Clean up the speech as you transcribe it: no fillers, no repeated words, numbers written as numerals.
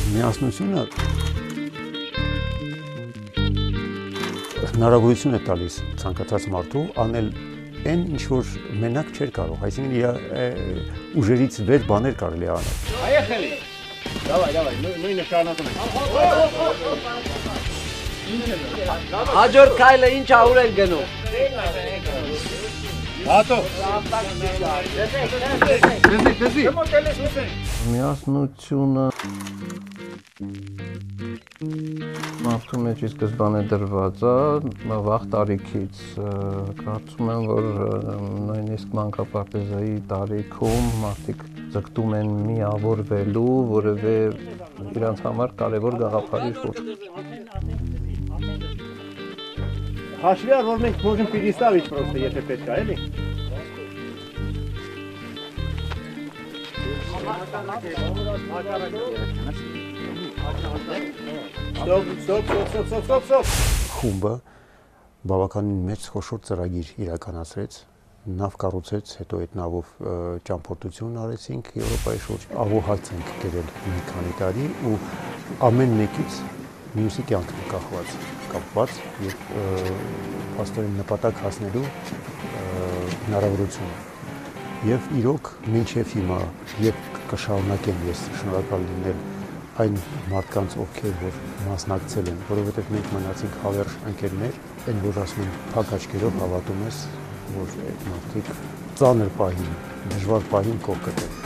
Միասնությունը հնարավորություն է տալիս ցանկացած մարդու անել այն, ինչ որ մենակ չէր կարող, այսինքն իր ուժերից վեր բաներ կարելի է անել։ Поехали. Давай, նույնը շարունակում ենք։ Հաջորդ քայլը ինչ ա ուր են գնում։ Հատո։ Միասնությունը մարդու մեջ ի սկզբանե դրված է, վաղ տարիքից կարծում եմ, որ նույնիսկ մանկապարտեզայի տարիքում մարդիկ ձգտում են միավորվելու, որևէ իրանց համար կարևոր գաղափարի շուրջ։ Հաշվի առ, որ մենք можем переставить просто, եթե պետք է, էլի։ Ստոպ։ Խումբը բավականին մեծ խոշոր ծրագիր իրականացրեց, նավ կառուցեց, հետո այդ նավով ճամփորդություն արեցինք Եվրոպայի շուրջ, աղոհաց ենք կերել մի քանի տարի ու ամեն մեկից մյուսի կյանքն է կապված եւ փաստորեն նպատակ հասնելու հնարավորությունը։ Եվ իրոք մինչև հիմա եւ կշարունակեմ ես շնորհակալ լինել այն մարդկանց, ովքեր որ մասնակցել են, որովհետեւ մենք մնացինք հավերժ ընկերներ, այն որ ասում են փակ աչքերով հավատում ես, որ այդ մարդիկ ծանր պահին, դժվար պահին կողքդ են։